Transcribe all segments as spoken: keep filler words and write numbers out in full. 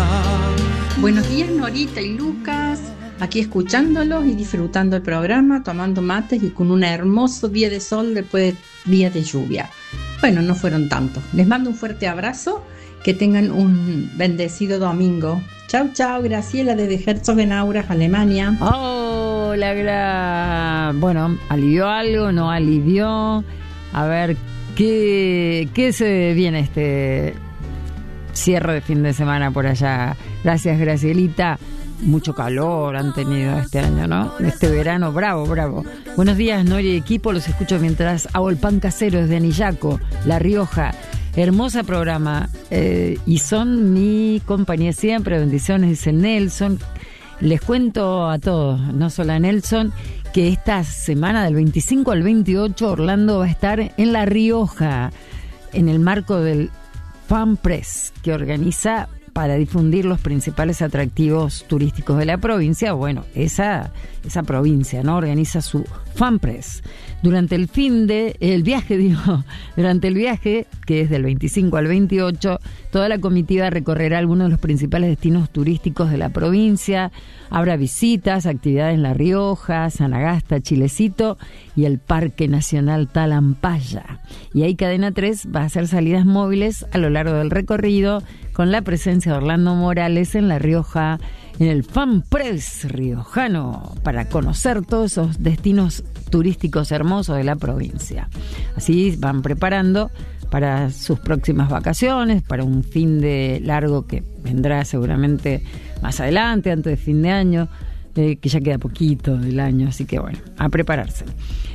Buenos días, Norita y Lucas. Aquí escuchándolos y disfrutando el programa, tomando mates y con un hermoso día de sol después de días de lluvia. Bueno, no fueron tantos. Les mando un fuerte abrazo. Que tengan un bendecido domingo. Chau, chau, Graciela desde Herzogenaurach, Alemania. Hola, Gra. Bueno, ¿alivió algo? ¿No alivió? A ver, ¿qué, qué se viene este cierre de fin de semana por allá? Gracias, Gracielita. Mucho calor han tenido este año, ¿no? Este verano, bravo, bravo. Buenos días, Nori y equipo. Los escucho mientras hago el pan casero desde Anillaco, La Rioja. Hermosa programa, eh, y son mi compañía siempre. Bendiciones, dice Nelson. Les cuento a todos, no solo a Nelson, que esta semana del veinticinco al veintiocho Orlando va a estar en La Rioja, en el marco del Fan Press, que organiza para difundir los principales atractivos turísticos de la provincia. Bueno, esa, esa provincia, ¿no? Organiza su Fan Press. Durante el fin de, el viaje, digo, durante el viaje, que es del veinticinco al veintiocho, toda la comitiva recorrerá algunos de los principales destinos turísticos de la provincia. Habrá visitas, actividades en La Rioja, Sanagasta, Chilecito y el Parque Nacional Talampaya. Y ahí Cadena tres va a hacer salidas móviles a lo largo del recorrido, con la presencia de Orlando Morales en La Rioja, en el Fan Press riojano, para conocer todos esos destinos turísticos hermosos de la provincia. Así van preparando para sus próximas vacaciones, para un fin de largo que vendrá seguramente más adelante, antes de fin de año, eh, que ya queda poquito del año, así que bueno, a prepararse.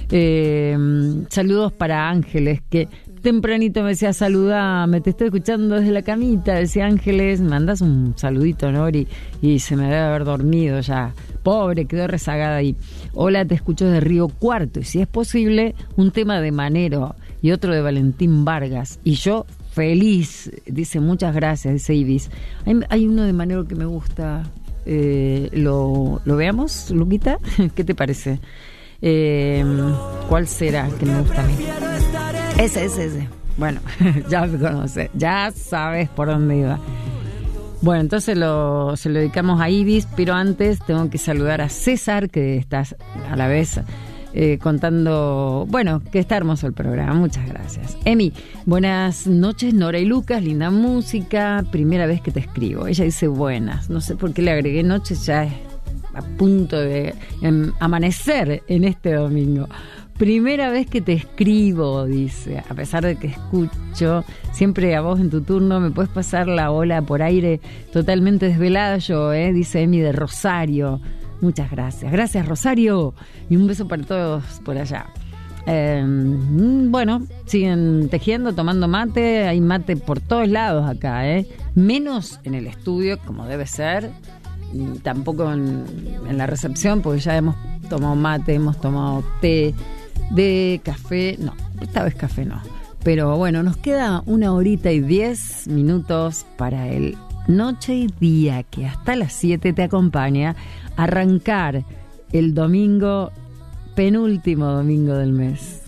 Eh, saludos para Ángeles, que tempranito me decía, saludame, te estoy escuchando desde la camita, decía Ángeles, me mandas un saludito, Nori, y se me debe haber dormido ya. Pobre, quedó rezagada ahí. Hola, te escucho desde Río Cuarto, y si es posible, un tema de Manero y otro de Valentín Vargas. Y yo, feliz, dice, muchas gracias, dice Ibis. Hay, hay uno de Manero que me gusta, eh, ¿lo, ¿lo veamos, Luquita? ¿Qué te parece? Eh, ¿Cuál será que me gusta a mí? Ese, ese, ese. Bueno, ya me conoces, ya sabes por dónde iba. Bueno, entonces lo, se lo dedicamos a Ibis, pero antes tengo que saludar a César, que estás a la vez eh, contando, bueno, que está hermoso el programa. Muchas gracias. Emi, buenas noches, Nora y Lucas, linda música, primera vez que te escribo. Ella dice buenas, no sé por qué le agregué noches, ya es a punto de em, amanecer en este domingo. Primera vez que te escribo, dice, a pesar de que escucho siempre a vos en tu turno, me puedes pasar la ola por aire totalmente desvelada yo, ¿eh? Dice Emi de Rosario. Muchas gracias. Gracias, Rosario. Y un beso para todos por allá. Eh, bueno, siguen tejiendo, tomando mate. Hay mate por todos lados acá, ¿eh? Menos en el estudio, como debe ser. Y tampoco en, en la recepción, porque ya hemos tomado mate, hemos tomado té. De café, no, esta vez café no. Pero bueno, nos queda una horita y diez minutos para el Noche y Día, que hasta las siete te acompaña a arrancar el domingo, penúltimo domingo del mes.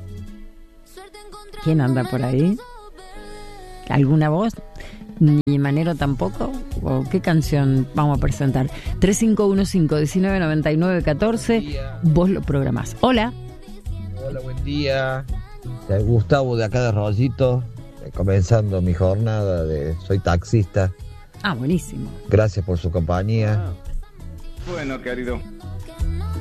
¿Quién anda por ahí? ¿Alguna voz? ¿Ni Manero tampoco? ¿O qué canción vamos a presentar? tres cinco uno cinco, uno nueve nueve nueve uno cuatro. Vos lo programás. Hola. Hola, buen día. Soy Gustavo de acá de Rollito, eh, comenzando mi jornada de soy taxista. Ah, buenísimo. Gracias por su compañía. Bueno, querido.